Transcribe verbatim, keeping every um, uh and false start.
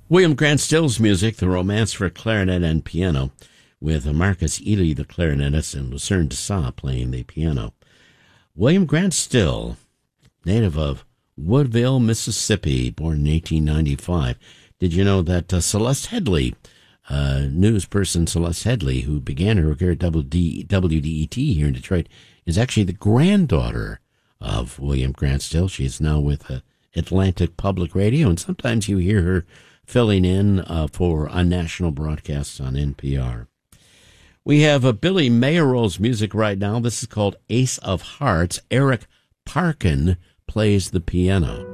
William Grant Still's music, The Romance for Clarinet and Piano, with Marcus Ely, the clarinetist, and Lucerne Dessau playing the piano. William Grant Still, native of Woodville, Mississippi, born in eighteen ninety-five. Did you know that uh, Celeste Headley, uh, news person Celeste Headley, who began her career at W D E T here in Detroit, is actually the granddaughter of William Grant Still. She is now with uh, Atlantic Public Radio, and sometimes you hear her filling in uh, for on national broadcasts on N P R. We have uh, Billy Mayerl's music right now. This is called Ace of Hearts. Eric Parkin plays the piano.